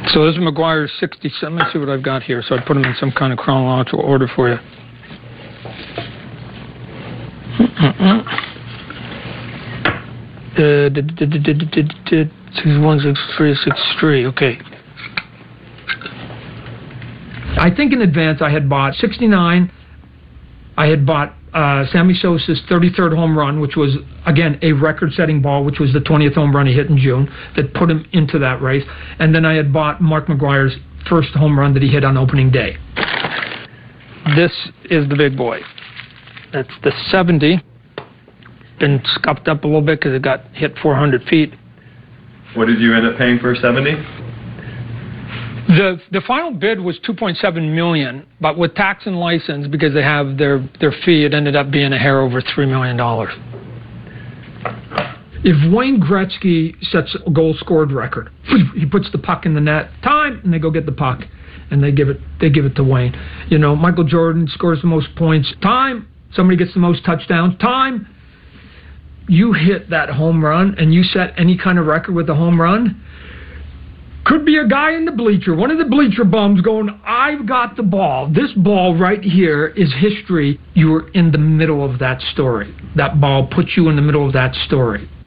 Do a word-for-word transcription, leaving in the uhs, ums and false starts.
So this is McGwire's sixty-seven. Let me see what I've got here. So I put them in some kind of chronological order for you. Uh, six one six three six three. Okay. I think in advance I had bought sixty-nine. I had bought uh, Sammy Sosa's thirty-third home run, which was, again, a record-setting ball, which was the twentieth home run he hit in June, that put him into that race. And then I had bought Mark McGwire's first home run that he hit on opening day. This is the big boy. That's the seventy. Been scuffed up a little bit because it got hit four hundred feet. What did you end up paying for seventy? The the final bid was two point seven million dollars, but with tax and license, because they have their, their fee, it ended up being a hair over three million dollars. If Wayne Gretzky sets a goal scored record, he puts the puck in the net, time, and they go get the puck, and they give it they give it to Wayne. You know, Michael Jordan scores the most points, time. Somebody gets the most touchdowns, time. You hit that home run, and you set any kind of record with a home run. Could be a guy in the bleacher, one of the bleacher bums going, I've got the ball. This ball right here is history. You were in the middle of that story. That ball puts you in the middle of that story.